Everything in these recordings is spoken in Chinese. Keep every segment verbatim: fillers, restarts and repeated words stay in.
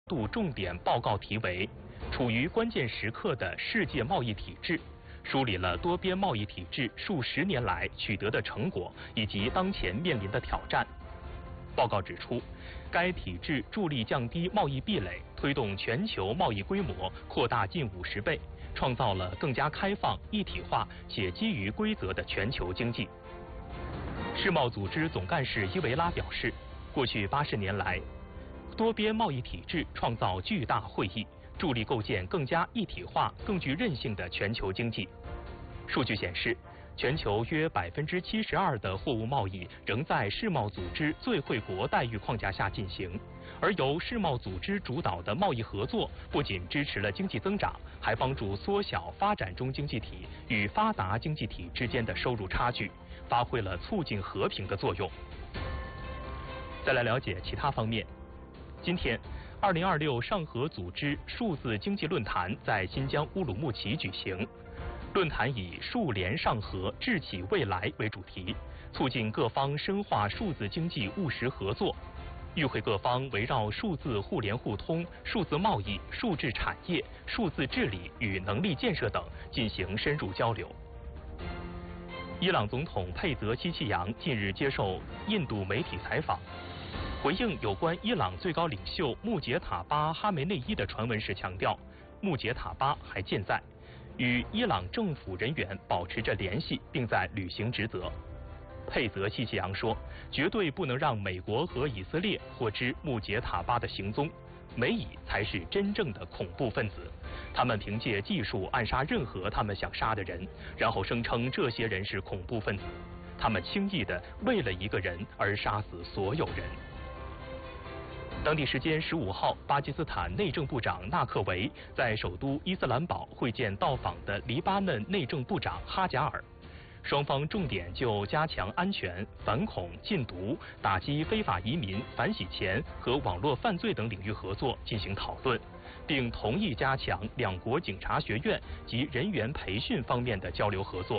度重点报告题为《处于关键时刻的世界贸易体制》，梳理了多边贸易体制数十年来取得的成果以及当前面临的挑战。报告指出，该体制助力降低贸易壁垒，推动全球贸易规模扩大近五十倍，创造了更加开放、一体化且基于规则的全球经济。世贸组织总干事伊维拉表示，过去八十年来，多边贸易体制创造巨大惠益，助力构建更加一体化、更具韧性的全球经济。数据显示，全球约百分之七十二的货物贸易仍在世贸组织最惠国待遇框架下进行，而由世贸组织主导的贸易合作不仅支持了经济增长，还帮助缩小发展中经济体与发达经济体之间的收入差距，发挥了促进和平的作用。再来了解其他方面。今天，二零二六上合组织数字经济论坛在新疆乌鲁木齐举行。论坛以“数联上合，智启未来”为主题，促进各方深化数字经济务实合作。与会各方围绕数字互联互通、数字贸易、数字产业、数字治理与能力建设等进行深入交流。伊朗总统佩泽西奇扬近日接受印度媒体采访，回应有关伊朗最高领袖穆杰塔巴·哈梅内伊的传闻时强调，穆杰塔巴还健在，与伊朗政府人员保持着联系，并在履行职责。佩泽西奇扬说，绝对不能让美国和以色列获知穆杰塔巴的行踪，美以才是真正的恐怖分子，他们凭借技术暗杀任何他们想杀的人，然后声称这些人是恐怖分子，他们轻易地为了一个人而杀死所有人。当地时间十五号，巴基斯坦内政部长纳克维在首都伊斯兰堡会见到访的黎巴嫩内政部长哈贾尔，双方重点就加强安全、反恐、禁毒、打击非法移民、反洗钱和网络犯罪等领域合作进行讨论，并同意加强两国警察学院及人员培训方面的交流合作。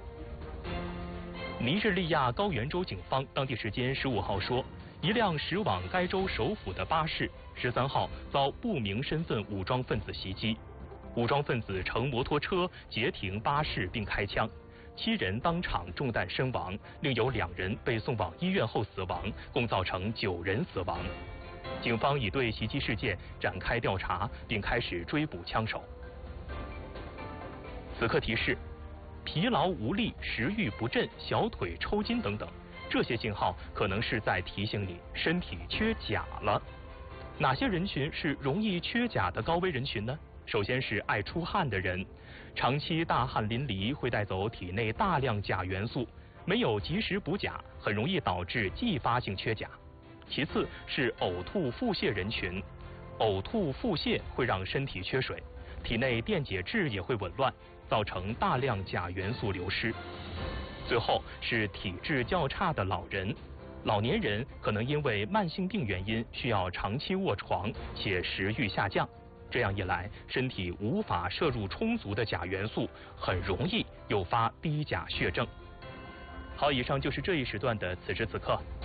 尼日利亚高原州警方当地时间十五号说，一辆驶往该州首府的巴士十三号遭不明身份武装分子袭击，武装分子乘摩托车截停巴士并开枪，七人当场中弹身亡，另有两人被送往医院后死亡，共造成九人死亡。警方已对袭击事件展开调查，并开始追捕枪手。此刻提示：疲劳无力、食欲不振、小腿抽筋等等，这些信号可能是在提醒你身体缺钾了。哪些人群是容易缺钾的高危人群呢？首先是爱出汗的人，长期大汗淋漓会带走体内大量钾元素，没有及时补钾，很容易导致继发性缺钾。其次是呕吐腹泻人群，呕吐腹泻会让身体缺水，体内电解质也会紊乱，造成大量钾元素流失。最后是体质较差的老人，老年人可能因为慢性病原因需要长期卧床，且食欲下降，这样一来，身体无法摄入充足的钾元素，很容易诱发低钾血症。好，以上就是这一时段的此时此刻。